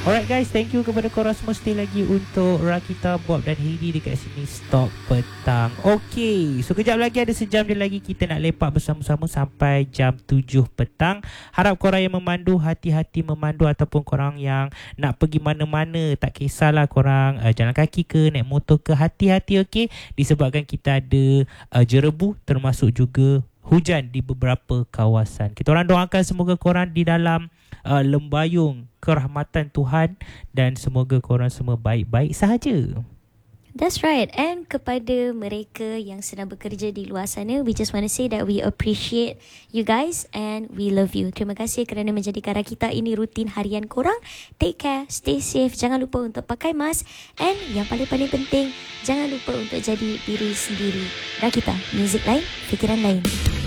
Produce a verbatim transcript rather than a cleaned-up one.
Alright guys, thank you kepada korang semua stay lagi untuk Rakita, Bob dan Heidi dekat sini Stok Petang. Okay, so kejap lagi ada sejam je lagi kita nak lepak bersama-sama sampai jam tujuh petang. Harap korang yang memandu hati-hati memandu, ataupun korang yang nak pergi mana-mana, tak kisahlah korang uh, jalan kaki ke naik motor ke, hati-hati okay, disebabkan kita ada uh, jerebu termasuk juga hujan di beberapa kawasan. Kita orang doakan semoga korang di dalam uh, lembayung kerahmatan Tuhan dan semoga korang semua baik-baik sahaja. That's right. And kepada mereka yang sedang bekerja di luar sana, we just want to say that we appreciate you guys and we love you. Terima kasih kerana menjadikan Rakita ini rutin harian korang. Take care, stay safe, jangan lupa untuk pakai mask, and yang paling-paling penting, jangan lupa untuk jadi diri sendiri. Rakita, music lain, fikiran lain.